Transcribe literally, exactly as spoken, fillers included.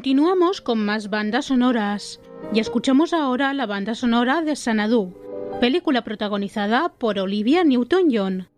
Continuamos con más bandas sonoras y escuchamos ahora la banda sonora de Xanadu, película protagonizada por Olivia Newton-John.